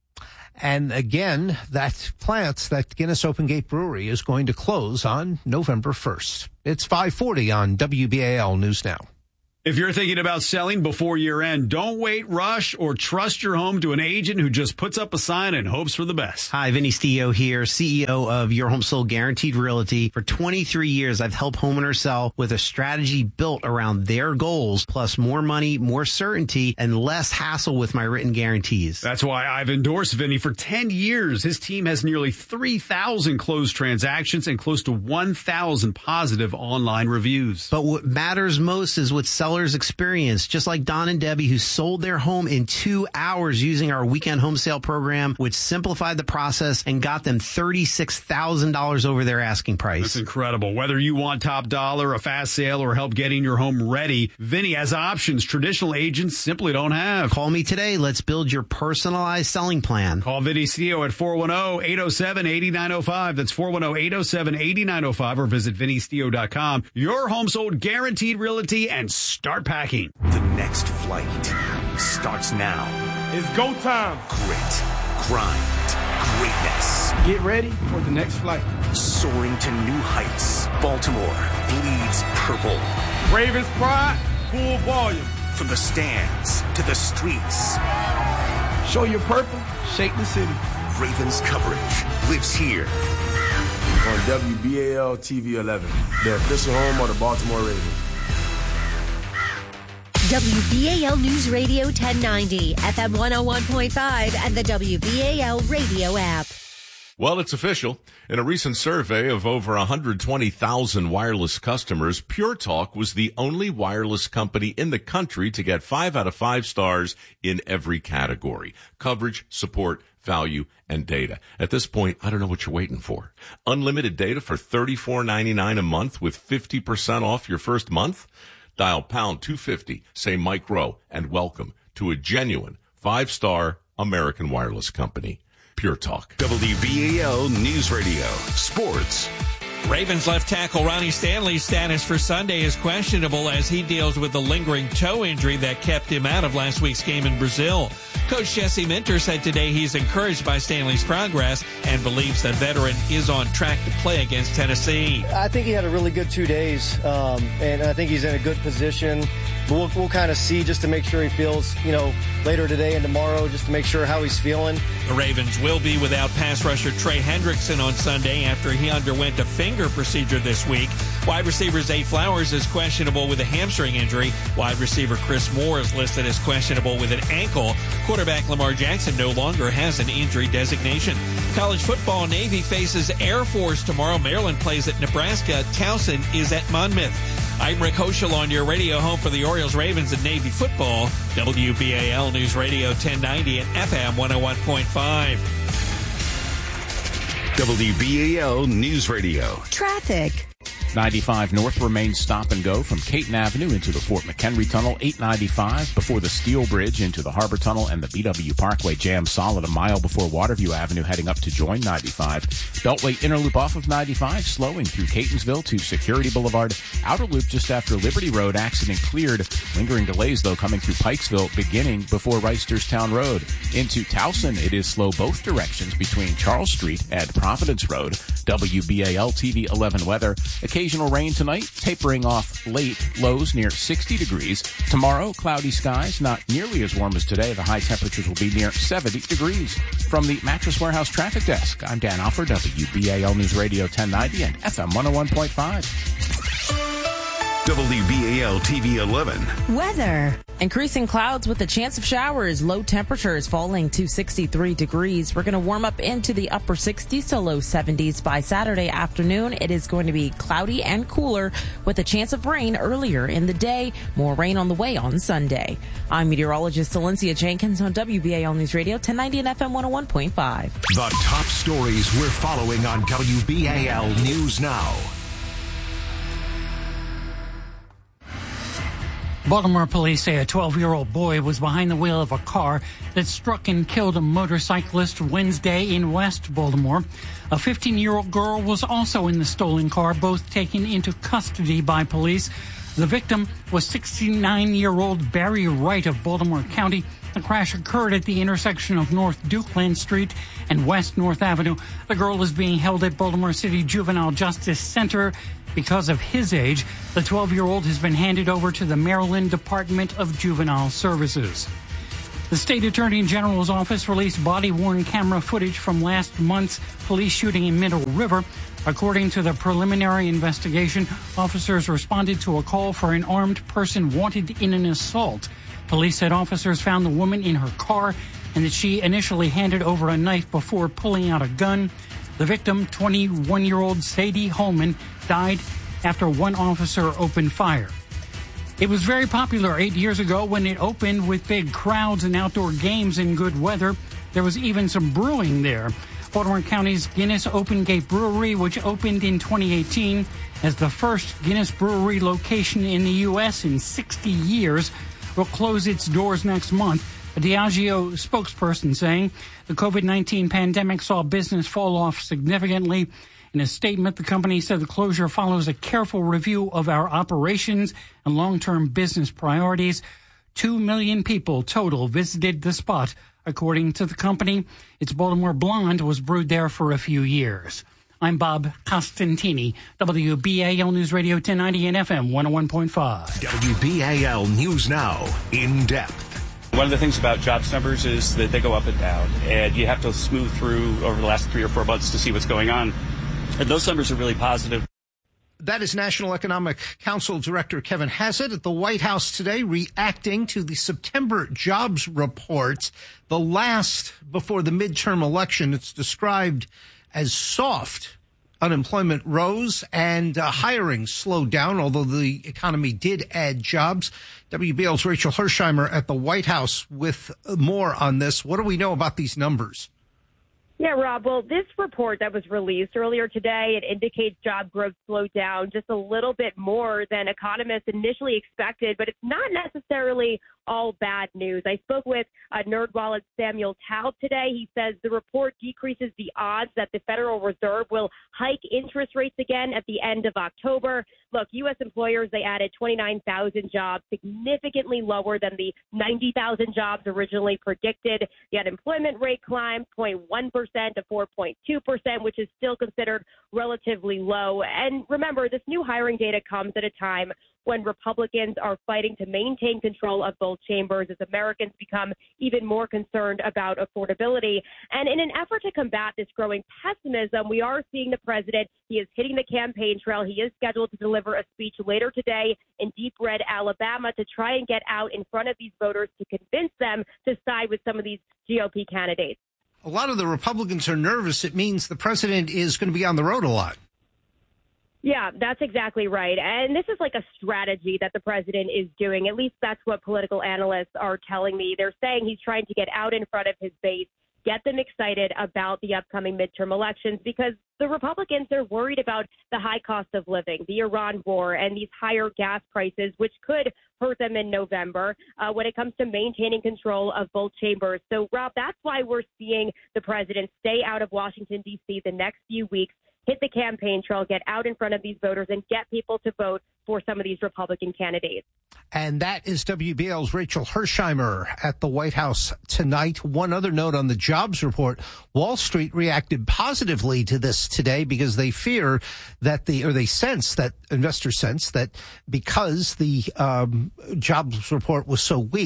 And again, that Guinness Open Gate Brewery is going to close on November 1st. It's 5:40 on WBAL News Now. If you're thinking about selling before year end, don't wait, rush, or trust your home to an agent who just puts up a sign and hopes for the best. Hi, Vinny Stio here, CEO of Your Home Sold Guaranteed Realty. For 23 years, I've helped homeowners sell with a strategy built around their goals, plus more money, more certainty, and less hassle with my written guarantees. That's why I've endorsed Vinny for 10 years. His team has nearly 3,000 closed transactions and close to 1,000 positive online reviews. But what matters most is what sellers experience, just like Don and Debbie, who sold their home in 2 hours using our weekend home sale program, which simplified the process and got them $36,000 over their asking price. That's incredible. Whether you want top dollar, a fast sale, or help getting your home ready, Vinny has options traditional agents simply don't have. Call me today. Let's build your personalized selling plan. Call Vinny Stio at 410-807-8905. That's 410-807-8905, or visit VinnyStio.com. Your Home Sold Guaranteed Realty, and start packing. The next flight starts now. It's go time. Grit, grind, greatness. Get ready for the next flight. Soaring to new heights. Baltimore bleeds purple. Ravens pride, full volume. From the stands to the streets. Show your purple, shake the city. Ravens coverage lives here. On WBAL TV 11, the official home of the Baltimore Ravens. WBAL News Radio 1090, FM 101.5, and the WBAL radio app. Well, it's official. In a recent survey of over 120,000 wireless customers, Pure Talk was the only wireless company in the country to get 5 out of 5 stars in every category: coverage, support, value, and data. At this point, I don't know what you're waiting for. Unlimited data for $34.99 a month with 50% off your first month? Dial pound 250, say Mike Rowe, and welcome to a genuine 5-star American wireless company. Pure Talk. WBAL News Radio. Sports. Ravens left tackle Ronnie Stanley's status for Sunday is questionable as he deals with the lingering toe injury that kept him out of last week's game in Brazil. Coach Jesse Minter said today he's encouraged by Stanley's progress and believes the veteran is on track to play against Tennessee. I think he had a really good 2 days, and I think he's in a good position. We'll kind of see just to make sure he feels, later today and tomorrow, just to make sure how he's feeling. The Ravens will be without pass rusher Trey Hendrickson on Sunday after he underwent a finger procedure this week. Wide receiver Zay Flowers is questionable with a hamstring injury. Wide receiver Chris Moore is listed as questionable with an ankle. Quarterback Lamar Jackson no longer has an injury designation. College football, Navy faces Air Force tomorrow. Maryland plays at Nebraska. Towson is at Monmouth. I'm Rick Hoschel on your radio home for the Orioles, Ravens, and Navy football. WBAL News Radio 1090 and FM 101.5. WBAL News Radio. Traffic. 95 North remains stop and go from Caton Avenue into the Fort McHenry Tunnel. 895 before the Steel Bridge into the Harbor Tunnel, and the BW Parkway jammed solid a mile before Waterview Avenue heading up to join 95. Beltway inner loop off of 95 slowing through Catonsville to Security Boulevard. Outer loop just after Liberty Road accident cleared. Lingering delays though coming through Pikesville beginning before Reisterstown Road. Into Towson it is slow both directions between Charles Street and Providence Road. WBAL TV 11 weather. Occasional rain tonight, tapering off late, lows near 60 degrees. Tomorrow, cloudy skies, not nearly as warm as today. The high temperatures will be near 70 degrees. From the Mattress Warehouse Traffic Desk, I'm Dan Alford, WBAL News Radio 1090 and FM 101.5. WBAL TV 11. Weather. Increasing clouds with a chance of showers. Low temperatures falling to 63 degrees. We're going to warm up into the upper 60s to low 70s by Saturday afternoon. It is going to be cloudy and cooler with a chance of rain earlier in the day. More rain on the way on Sunday. I'm meteorologist Celencia Jenkins on WBAL News Radio 1090 and FM 101.5. The top stories we're following on WBAL News Now. Baltimore police say a 12-year-old boy was behind the wheel of a car that struck and killed a motorcyclist Wednesday in West Baltimore. A 15-year-old girl was also in the stolen car, both taken into custody by police. The victim was 69-year-old Barry Wright of Baltimore County. The crash occurred at the intersection of North Dukeland Street and West North Avenue. The girl is being held at Baltimore City Juvenile Justice Center because of his age. The 12-year-old has been handed over to the Maryland Department of Juvenile Services. The State Attorney General's office released body-worn camera footage from last month's police shooting in Middle River. According to the preliminary investigation, officers responded to a call for an armed person wanted in an assault. Police said officers found the woman in her car and that she initially handed over a knife before pulling out a gun. The victim, 21-year-old Sadie Holman, died after one officer opened fire. It was very popular 8 years ago when it opened with big crowds and outdoor games and good weather. There was even some brewing there. Baltimore County's Guinness Open Gate Brewery, which opened in 2018 as the first Guinness brewery location in the U.S. in 60 years, will close its doors next month. A Diageo spokesperson saying the COVID-19 pandemic saw business fall off significantly. In a statement, the company said the closure follows a careful review of our operations and long-term business priorities. 2 million people total visited the spot, according to the company. Its Baltimore Blonde was brewed there for a few years. I'm Bob Costantini, WBAL News Radio 1090 and FM 101.5. WBAL News Now, in depth. One of the things about jobs numbers is that they go up and down, and you have to smooth through over the last 3 or 4 months to see what's going on. And those numbers are really positive. That is National Economic Council Director Kevin Hassett at the White House today, reacting to the September jobs report, the last before the midterm election. It's described as soft. Unemployment rose and hiring slowed down, although the economy did add jobs. WBAL's Rachel Hersheimer at the White House with more on this. What do we know about these numbers? Yeah, Rob. Well, this report that was released earlier today, it indicates job growth slowed down just a little bit more than economists initially expected, but it's not necessarily all bad news. I spoke with NerdWallet's Samuel Taub today. He says the report decreases the odds that the Federal Reserve will hike interest rates again at the end of October. Look, U.S. employers, they added 29,000 jobs, significantly lower than the 90,000 jobs originally predicted. The unemployment rate climbed 0.1% to 4.2%, which is still considered relatively low. And remember, this new hiring data comes at a time when Republicans are fighting to maintain control of both chambers as Americans become even more concerned about affordability. And in an effort to combat this growing pessimism, we are seeing the president. He is hitting the campaign trail. He is scheduled to deliver a speech later today in Deep Red, Alabama, to try and get out in front of these voters to convince them to side with some of these GOP candidates. A lot of the Republicans are nervous. It means the president is going to be on the road a lot. Yeah, that's exactly right. And this is like a strategy that the president is doing. At least that's what political analysts are telling me. They're saying he's trying to get out in front of his base, get them excited about the upcoming midterm elections, because the Republicans are worried about the high cost of living, the Iran war, and these higher gas prices, which could hurt them in November when it comes to maintaining control of both chambers. So, Rob, that's why we're seeing the president stay out of Washington, D.C. the next few weeks, hit the campaign trail, get out in front of these voters, and get people to vote for some of these Republican candidates. And that is WBAL's Rachel Hersheimer at the White House tonight. One other note on the jobs report. Wall Street reacted positively to this today because they fear that investors sense that because the jobs report was so weak,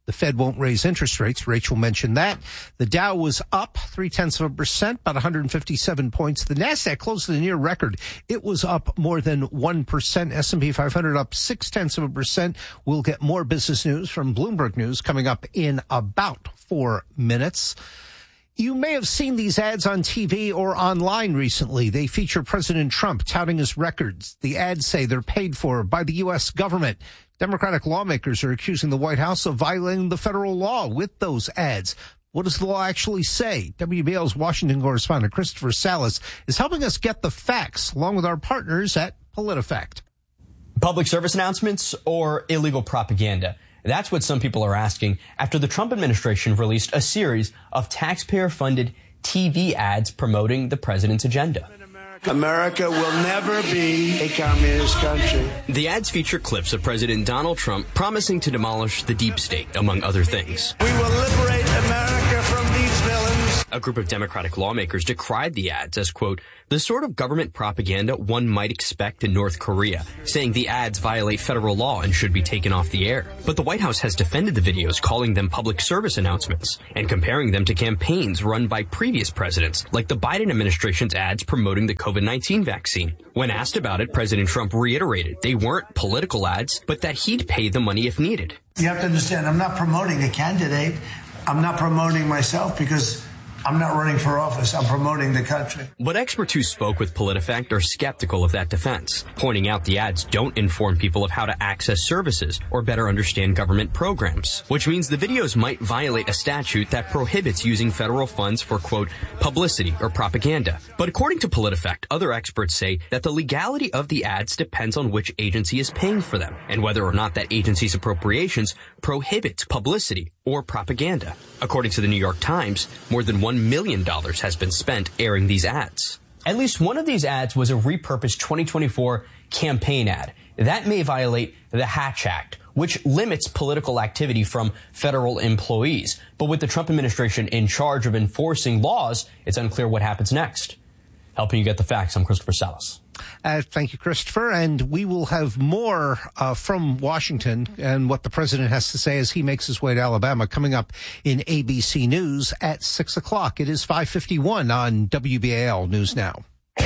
The Fed won't raise interest rates. Rachel mentioned that. The Dow was up 0.3%, about 157 points. The Nasdaq closed the near record. It was up more than 1%. S&P 500 up 0.6%. We'll get more business news from Bloomberg News coming up in about 4 minutes. You may have seen these ads on TV or online recently. They feature President Trump touting his records. The ads say they're paid for by the U.S. government. Democratic lawmakers are accusing the White House of violating the federal law with those ads. What does the law actually say? WBAL's Washington correspondent Christopher Salas is helping us get the facts, along with our partners at PolitiFact. Public service announcements or illegal propaganda? That's what some people are asking after the Trump administration released a series of taxpayer-funded TV ads promoting the president's agenda. America will never be a communist country. The ads feature clips of President Donald Trump promising to demolish the deep state, among other things. We will liberate America from these villains. A group of Democratic lawmakers decried the ads as, quote, the sort of government propaganda one might expect in North Korea, saying the ads violate federal law and should be taken off the air. But the White House has defended the videos, calling them public service announcements and comparing them to campaigns run by previous presidents, like the Biden administration's ads promoting the COVID-19 vaccine. When asked about it, President Trump reiterated they weren't political ads, but that he'd pay the money if needed. You have to understand, I'm not promoting a candidate. I'm not promoting myself because I'm not running for office. I'm promoting the country. But experts who spoke with PolitiFact are skeptical of that defense, pointing out the ads don't inform people of how to access services or better understand government programs, which means the videos might violate a statute that prohibits using federal funds for, quote, publicity or propaganda. But according to PolitiFact, other experts say that the legality of the ads depends on which agency is paying for them and whether or not that agency's appropriations prohibits publicity or propaganda. According to the New York Times, more than $1 million has been spent airing these ads. At least one of these ads was a repurposed 2024 campaign ad. That may violate the Hatch Act, which limits political activity from federal employees. But with the Trump administration in charge of enforcing laws, it's unclear what happens next. Helping you get the facts, I'm Christopher Salas. Thank you, Christopher. And we will have more from Washington and what the president has to say as he makes his way to Alabama coming up in ABC News at 6 o'clock. It is 5:51 on WBAL News Now.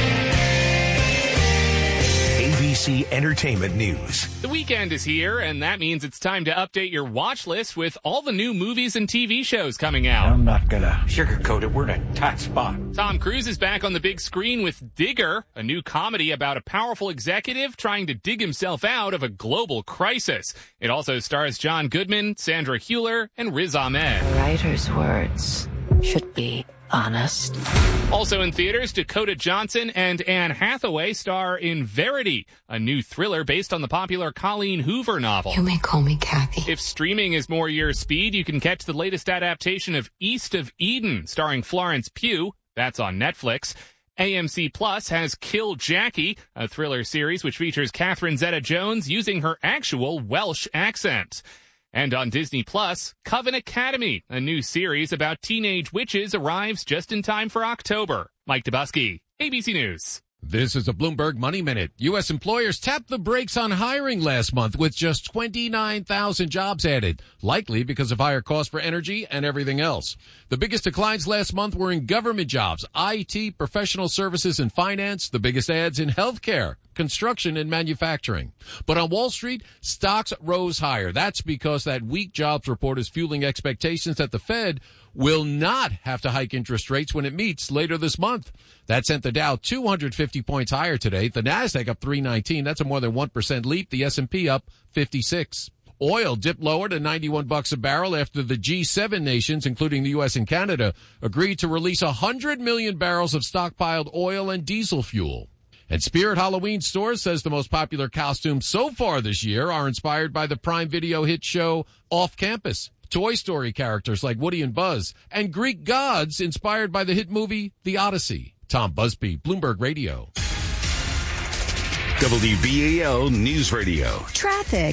ABC Entertainment News. The weekend is here, and that means it's time to update your watch list with all the new movies and TV shows coming out. I'm not gonna sugarcoat it. We're in a tight spot. Tom Cruise is back on the big screen with Digger, a new comedy about a powerful executive trying to dig himself out of a global crisis. It also stars John Goodman, Sandra Hüller, and Riz Ahmed. The writer's words should be honest. Also in theaters, Dakota Johnson and Anne Hathaway star in Verity, a new thriller based on the popular Colleen Hoover novel. You may call me Kathy. If streaming is more your speed, you can catch the latest adaptation of East of Eden, starring Florence Pugh. That's on Netflix. AMC Plus has Kill Jackie, a thriller series which features Catherine Zeta-Jones using her actual Welsh accent. And on Disney Plus, Coven Academy, a new series about teenage witches, arrives just in time for October. Mike Dubusky, ABC News. This is a Bloomberg Money Minute. U.S. employers tapped the brakes on hiring last month with just 29,000 jobs added, likely because of higher costs for energy and everything else. The biggest declines last month were in government jobs, IT, professional services, and finance. The biggest adds in healthcare, construction, and manufacturing. But on Wall Street, stocks rose higher. That's because that weak jobs report is fueling expectations that the Fed will not have to hike interest rates when it meets later this month. That sent the Dow 250 points higher today. The Nasdaq up 319. That's a more than 1% leap. The S&P up 56. Oil dipped lower to $91 a barrel after the G7 nations, including the U.S. and Canada, agreed to release 100 million barrels of stockpiled oil and diesel fuel. And Spirit Halloween Stores says the most popular costumes so far this year are inspired by the Prime Video hit show Off Campus, Toy Story characters like Woody and Buzz, and Greek gods inspired by the hit movie The Odyssey. Tom Busby, Bloomberg Radio. WBAL News Radio. Traffic.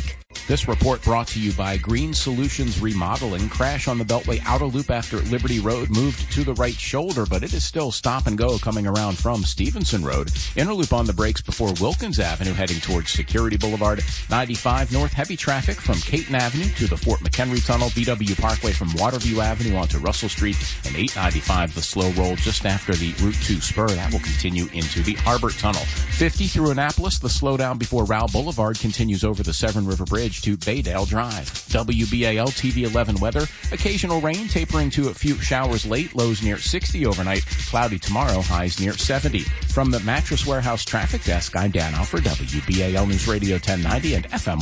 This report brought to you by Green Solutions Remodeling. Crash on the Beltway outer loop after Liberty Road moved to the right shoulder, but it is still stop and go coming around from Stevenson Road. Inner loop on the brakes before Wilkins Avenue heading towards Security Boulevard. 95 north, heavy traffic from Caton Avenue to the Fort McHenry Tunnel. BW Parkway from Waterview Avenue onto Russell Street. And 895, the slow roll just after the Route 2 spur. That will continue into the Harbor Tunnel. 50 through Annapolis, the slowdown before Rowell Boulevard continues over the Severn River Bridge to Baydale Drive. WBAL TV 11 weather. Occasional rain tapering to a few showers late. Lows near 60 overnight. Cloudy tomorrow. Highs near 70. From the Mattress Warehouse Traffic Desk, I'm Dan Alford, WBAL News Radio 1090 and FM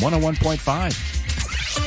101.5.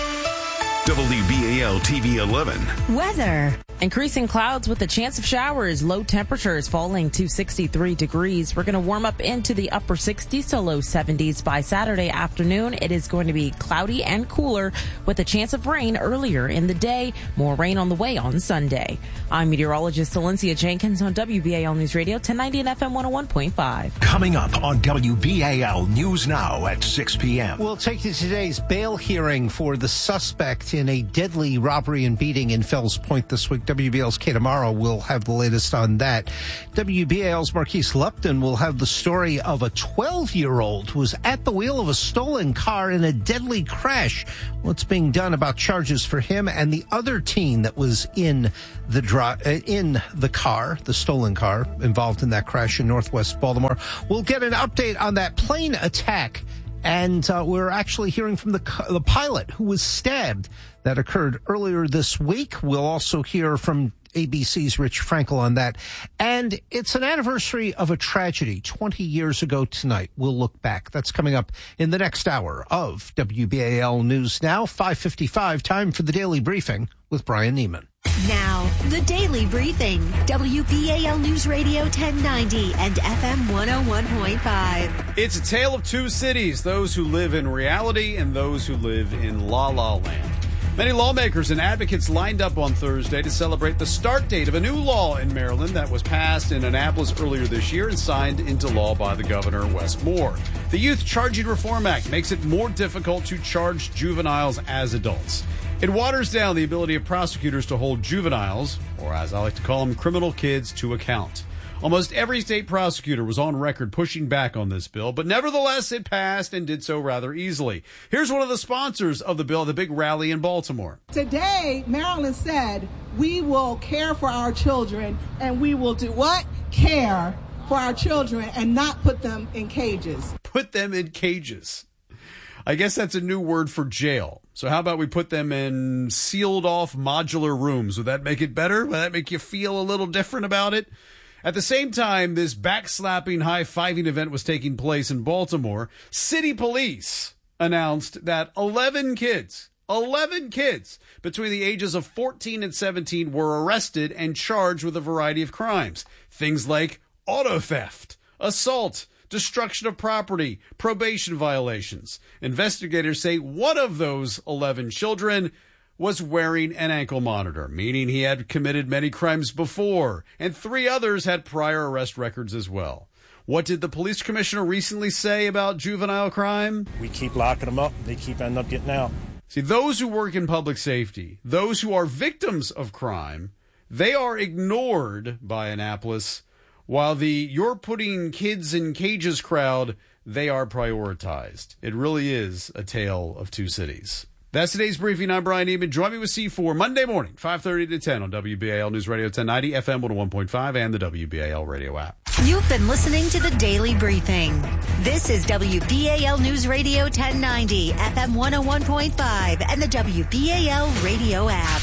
WBAL TV 11. Weather. Increasing clouds with a chance of showers. Low temperatures falling to 63 degrees. We're going to warm up into the upper 60s to low 70s by Saturday afternoon. It is going to be cloudy and cooler with a chance of rain earlier in the day. More rain on the way on Sunday. I'm meteorologist Valencia Jenkins on WBAL News Radio 1090 and FM 101.5. Coming up on WBAL News Now at 6 p.m. We'll take you to today's bail hearing for the suspect in a deadly robbery and beating in Fells Point this week. WBAL's Kate Amaro will have the latest on that. WBAL's Marquise Lupton will have the story of a 12-year-old who was at the wheel of a stolen car in a deadly crash. What's being done about charges for him and the other teen that was in the car, the stolen car, involved in that crash in Northwest Baltimore. We'll get an update on that plane attack. And we're actually hearing from the pilot who was stabbed. That occurred earlier this week. We'll also hear from ABC's Rich Frankel on that. And it's an anniversary of a tragedy 20 years ago tonight. We'll look back. That's coming up in the next hour of WBAL News Now, 5:55, time for the Daily Briefing with Brian Neiman. Now, the Daily Briefing, WBAL News Radio 1090 and FM 101.5. It's a tale of two cities, those who live in reality and those who live in La La Land. Many lawmakers and advocates lined up on Thursday to celebrate the start date of a new law in Maryland that was passed in Annapolis earlier this year and signed into law by the governor, Wes Moore. The Youth Charging Reform Act makes it more difficult to charge juveniles as adults. It waters down the ability of prosecutors to hold juveniles, or as I like to call them, criminal kids, to account. Almost every state prosecutor was on record pushing back on this bill, but nevertheless it passed and did so rather easily. Here's one of the sponsors of the bill at the big rally in Baltimore. Today, Maryland said we will care for our children, and we will do what? Care for our children and not put them in cages. Put them in cages. I guess that's a new word for jail. So how about we put them in sealed off modular rooms? Would that make it better? Would that make you feel a little different about it? At the same time this backslapping, high-fiving event was taking place in Baltimore, city police announced that 11 kids between the ages of 14 and 17 were arrested and charged with a variety of crimes. Things like auto theft, assault, destruction of property, probation violations. Investigators say one of those 11 children was wearing an ankle monitor, meaning he had committed many crimes before, and 3 others had prior arrest records as well. What did the police commissioner recently say about juvenile crime? We keep locking them up. They keep ending up getting out. See, those who work in public safety, those who are victims of crime, they are ignored by Annapolis, while the "you're putting kids in cages" crowd, they are prioritized. It really is a tale of two cities. That's today's briefing. I'm Brian Neiman. Join me with C4 Monday morning, 5:30 to 10 on WBAL News Radio 1090, FM 101.5, and the WBAL radio app. You've been listening to the Daily Briefing. This is WBAL News Radio 1090, FM 101.5, and the WBAL radio app.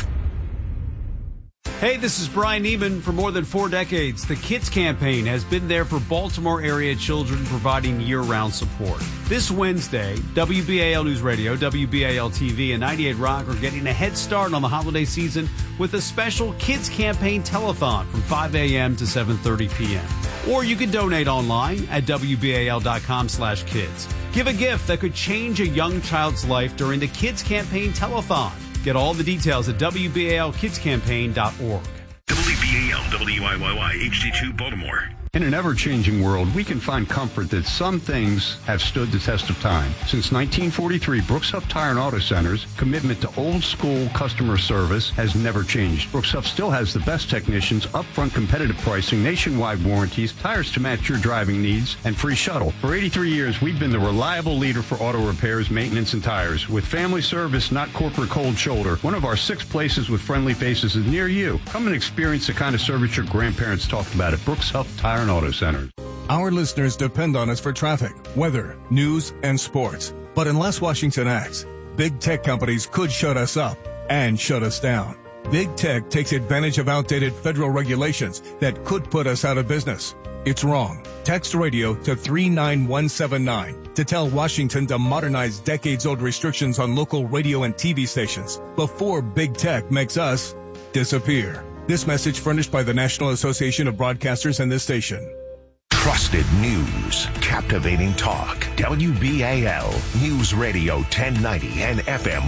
Hey, this is Brian Neiman. For more than 4 decades, the Kids Campaign has been there for Baltimore area children, providing year-round support. This Wednesday, WBAL News Radio, WBAL TV, and 98 Rock are getting a head start on the holiday season with a special Kids Campaign telethon from 5 a.m. to 7:30 p.m. Or you can donate online at WBAL.com/kids. Give a gift that could change a young child's life during the Kids Campaign telethon. Get all the details at WBALkidscampaign.org. WBAL WIYY HD2 Baltimore. In an ever-changing world, we can find comfort that some things have stood the test of time. Since 1943, Brooks Huff Tire and Auto Center's commitment to old-school customer service has never changed. Brooks Huff still has the best technicians, upfront competitive pricing, nationwide warranties, tires to match your driving needs, and free shuttle. For 83 years, we've been the reliable leader for auto repairs, maintenance, and tires. With family service, not corporate cold shoulder, one of our 6 places with friendly faces is near you. Come and experience the kind of service your grandparents talked about at Brooks Huff Tire and Auto Centers. Our listeners depend on us for traffic, weather, news, and sports. But unless Washington acts, big tech companies could shut us up and shut us down. Big tech takes advantage of outdated federal regulations that could put us out of business. It's wrong. Text radio to 39179 to tell Washington to modernize decades-old restrictions on local radio and TV stations before big tech makes us disappear. This message furnished by the National Association of Broadcasters and this station. Trusted news, captivating talk. WBAL News Radio 1090 and FM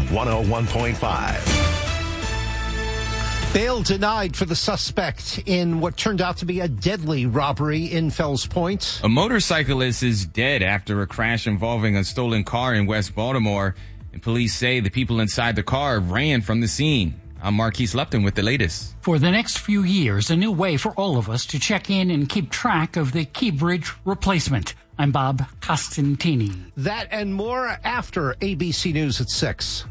101.5. Bail denied for the suspect in what turned out to be a deadly robbery in Fells Point. A motorcyclist is dead after a crash involving a stolen car in West Baltimore. And police say the people inside the car ran from the scene. I'm Marquise Lupton with the latest. For the next few years, a new way for all of us to check in and keep track of the Key Bridge replacement. I'm Bob Costantini. That and more after ABC News at 6.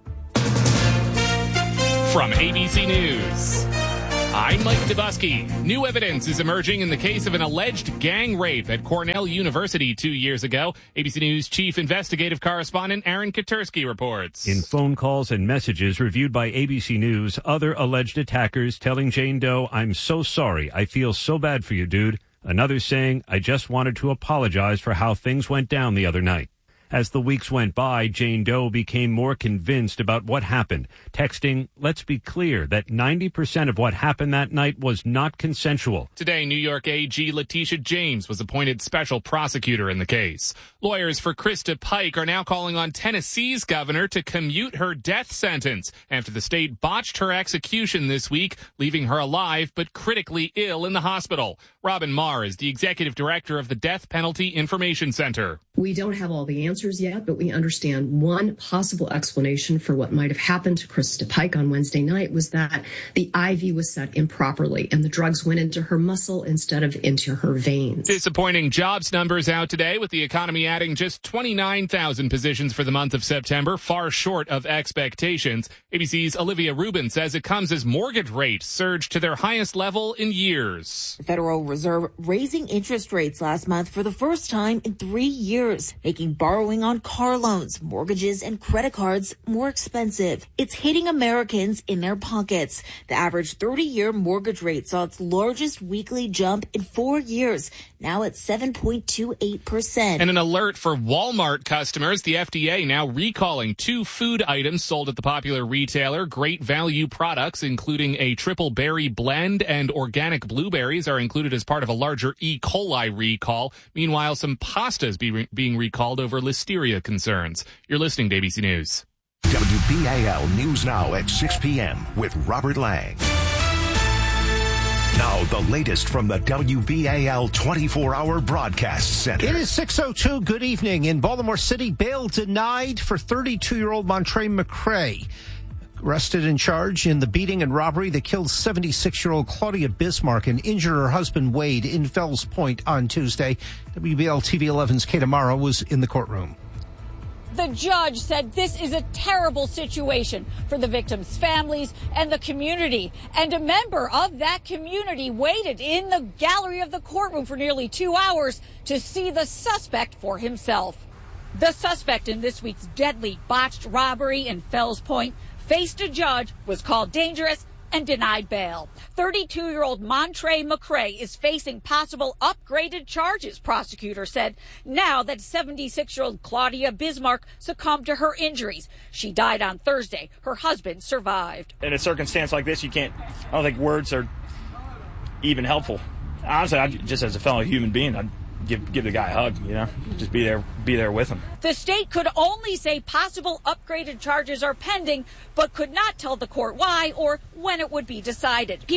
From ABC News, I'm Mike Dubusky. New evidence is emerging in the case of an alleged gang rape at Cornell University 2 years ago. ABC News chief investigative correspondent Aaron Katersky reports. In phone calls and messages reviewed by ABC News, other alleged attackers telling Jane Doe, "I'm so sorry. I feel so bad for you, dude." Another saying, "I just wanted to apologize for how things went down the other night." As the weeks went by, Jane Doe became more convinced about what happened, texting, "Let's be clear that 90% of what happened that night was not consensual." Today, New York AG Letitia James was appointed special prosecutor in the case. Lawyers for Krista Pike are now calling on Tennessee's governor to commute her death sentence after the state botched her execution this week, leaving her alive but critically ill in the hospital. Robin Marr is the executive director of the Death Penalty Information Center. We don't have all the answers yet, but we understand one possible explanation for what might have happened to Krista Pike on Wednesday night was that the IV was set improperly and the drugs went into her muscle instead of into her veins. Disappointing jobs numbers out today, with the economy adding just 29,000 positions for the month of September, far short of expectations. ABC's Olivia Rubin says it comes as mortgage rates surge to their highest level in years. The Federal Reserve raising interest rates last month for the first time in 3 years, making borrowing on car loans, mortgages, and credit cards more expensive. It's hitting Americans in their pockets. The average 30-year mortgage rate saw its largest weekly jump in 4 years, now at 7.28%. And an alert for Walmart customers. The FDA now recalling 2 food items sold at the popular retailer. Great Value products, including a triple berry blend and organic blueberries, are included as part of a larger E. coli recall. Meanwhile, some pastas being recalled over listeria concerns. You're listening to ABC News. WBAL News Now at 6 p.m. with Robert Lang. Now, the latest from the WBAL 24-hour broadcast center. It is 6:02. Good evening. In Baltimore City, bail denied for 32-year-old Montre McCray. Arrested and charged in the beating and robbery that killed 76-year-old Claudia Bismarck and injured her husband Wade in Fells Point on Tuesday. WBAL TV 11's Kate Amaro was in the courtroom. The judge said this is a terrible situation for the victims' families and the community. And a member of that community waited in the gallery of the courtroom for nearly 2 hours to see the suspect for himself. The suspect in this week's deadly botched robbery in Fells Point faced a judge, was called dangerous, and denied bail. 32-year-old Montre McCray is facing possible upgraded charges, prosecutors said, now that 76-year-old Claudia Bismarck succumbed to her injuries. She died on Thursday. Her husband survived. In a circumstance like this, I don't think words are even helpful. Honestly, just as a fellow human being, I'd give the guy a hug, just be there with him. The state could only say possible upgraded charges are pending, but could not tell the court why or when it would be decided.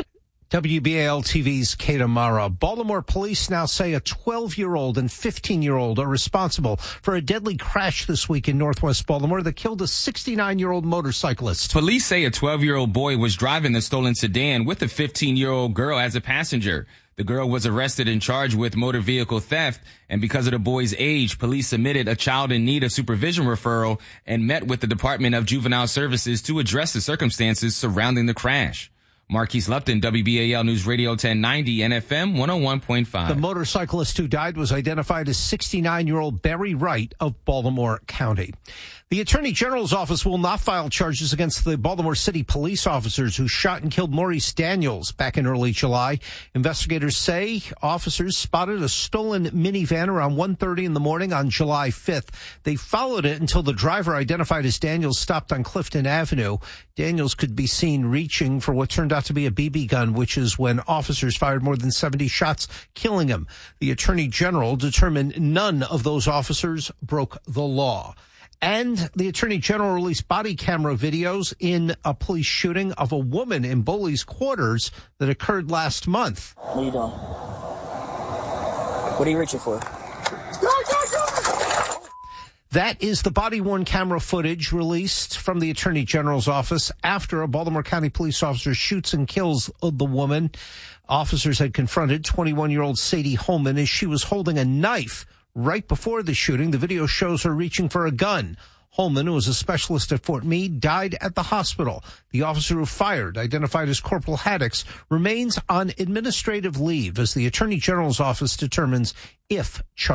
WBAL TV's Kate Amara. Baltimore police now say a 12-year-old and 15-year-old are responsible for a deadly crash this week in northwest Baltimore that killed a 69-year-old motorcyclist. Police say a 12-year-old boy was driving the stolen sedan with a 15-year-old girl as a passenger. The girl was arrested and charged with motor vehicle theft, and because of the boy's age, police submitted a child in need of supervision referral and met with the Department of Juvenile Services to address the circumstances surrounding the crash. Marquise Lupton, WBAL News Radio 1090 and FM 101.5. The motorcyclist who died was identified as 69-year-old Barry Wright of Baltimore County. The Attorney General's office will not file charges against the Baltimore City police officers who shot and killed Maurice Daniels back in early July. Investigators say officers spotted a stolen minivan around 1:30 in the morning on July 5th. They followed it until the driver, identified as Daniels, stopped on Clifton Avenue. Daniels could be seen reaching for what turned out to be a BB gun, which is when officers fired more than 70 shots, killing him. The Attorney General determined none of those officers broke the law. And the Attorney General released body camera videos in a police shooting of a woman in Boley's Quarters that occurred last month. What are you doing? What are you reaching for? That is the body-worn camera footage released from the Attorney General's office after a Baltimore County police officer shoots and kills the woman. Officers had confronted 21-year-old Sadie Holman as she was holding a knife right before the shooting. The video shows her reaching for a gun. Holman, who was a specialist at Fort Meade, died at the hospital. The officer who fired, identified as Corporal Haddix, remains on administrative leave as the Attorney General's office determines if charges